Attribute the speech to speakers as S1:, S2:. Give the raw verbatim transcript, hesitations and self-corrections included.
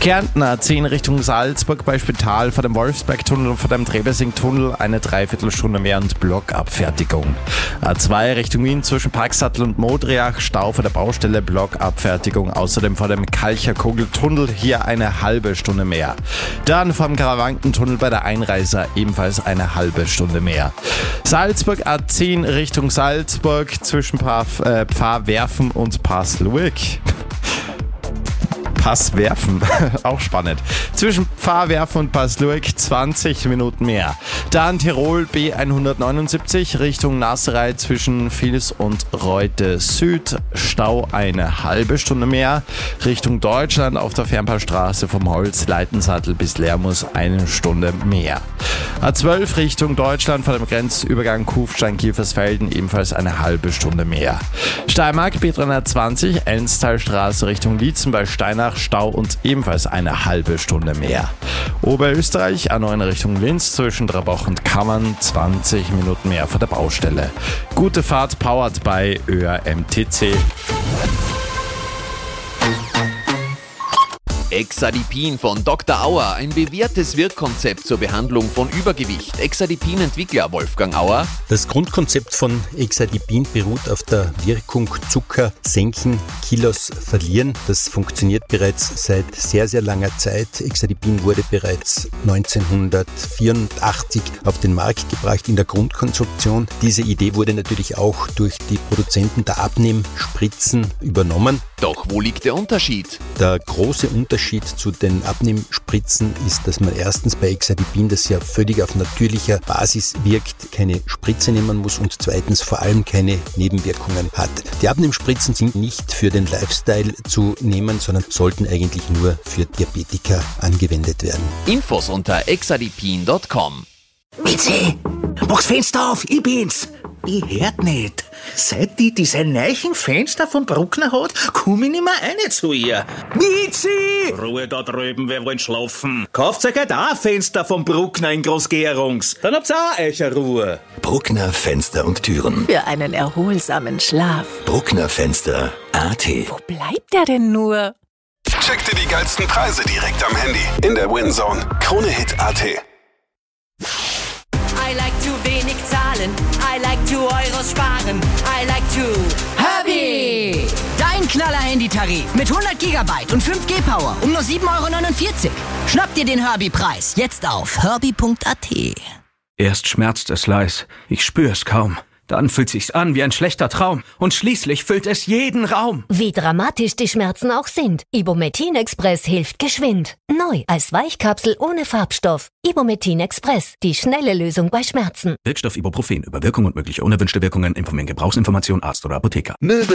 S1: Kärnten A zehn Richtung Salzburg bei Spital vor dem Wolfsbergtunnel und vor dem Trebesing-Tunnel eine Dreiviertelstunde mehr und Blockabfertigung. A zwei Richtung Wien zwischen Parksattel und Modriach, Stau vor der Baustelle, Blockabfertigung. Außerdem vor dem Kalcherkugeltunnel hier eine halbe Stunde mehr. Dann vom Karawankentunnel bei der Einreise ebenfalls eine halbe Stunde mehr. Salzburg A zehn Richtung Salzburg zwischen Pfarrwerfen und Pasluik. Pass werfen, auch spannend. Zwischen Pfarrwerfen und Pasluik zwanzig Minuten mehr. Dann Tirol B hundertneunundsiebzig Richtung Nasserei zwischen Vils und Reute Süd. Stau eine halbe Stunde mehr. Richtung Deutschland auf der Fernpassstraße vom Holz-Leitensattel bis Lermus eine Stunde mehr. A zwölf Richtung Deutschland vor dem Grenzübergang Kufstein-Kiefersfelden ebenfalls eine halbe Stunde mehr. Steiermark B dreihundertzwanzig Enstalstraße Richtung Liezen bei Steinach Stau und ebenfalls eine halbe Stunde mehr. Oberösterreich A neun Richtung Linz zwischen Drabach und Kammern zwanzig Minuten mehr vor der Baustelle. Gute Fahrt powered bei Ö A M T C.
S2: Exadipin von Doktor Auer, ein bewährtes Wirkkonzept zur Behandlung von Übergewicht. Exadipin-Entwickler Wolfgang Auer.
S3: Das Grundkonzept von Exadipin beruht auf der Wirkung Zucker senken, Kilos verlieren. Das funktioniert bereits seit sehr, sehr langer Zeit. Exadipin wurde bereits neunzehnhundertvierundachtzig auf den Markt gebracht in der Grundkonzeption. Diese Idee wurde natürlich auch durch die Produzenten der Abnehmspritzen übernommen.
S2: Doch wo liegt der Unterschied?
S3: Der große Unterschied zu den Abnehmspritzen ist, dass man erstens bei Exadipin, das ja völlig auf natürlicher Basis wirkt, keine Spritze nehmen muss und zweitens vor allem keine Nebenwirkungen hat. Die Abnehmspritzen sind nicht für den Lifestyle zu nehmen, sondern sollten eigentlich nur für Diabetiker angewendet werden.
S2: Infos unter exadipin punkt com.
S4: Mitzi, mach's Fenster auf, ich bin's. Ich hört nicht. Seit die diese neuen Fenster von Bruckner hat, komm ich nicht mehr rein zu ihr. Mitzi! Ruhe da drüben, wir wollen schlafen. Kauft euch halt auch ein Fenster von Bruckner in Großgärungs. Dann habt's auch eure Ruhe.
S5: Bruckner Fenster und Türen.
S6: Für einen erholsamen Schlaf.
S5: Bruckner Fenster punkt A T.
S6: Wo bleibt der denn nur?
S7: Check dir die geilsten Preise direkt am Handy. In der WinZone. Kronehit punkt A T.
S8: I like to wenig zahlen, I like to Euros sparen, I like to
S9: Herbie! Dein Knaller-Handy-Tarif mit hundert Gigabyte und fünf G Power um nur sieben Euro neunundvierzig. Schnapp dir den Herbie-Preis jetzt auf herbie punkt A T.
S10: Erst schmerzt es leis, ich spür's kaum. Dann fühlt sich's an wie ein schlechter Traum und schließlich füllt es jeden Raum.
S11: Wie dramatisch die Schmerzen auch sind, Ibumetin Express hilft geschwind. Neu als Weichkapsel ohne Farbstoff. Ibumetin Express, die schnelle Lösung bei Schmerzen.
S10: Wirkstoff Ibuprofen. Über Wirkung und mögliche unerwünschte Wirkungen informieren Gebrauchsinformation Arzt oder Apotheker.
S5: Möbel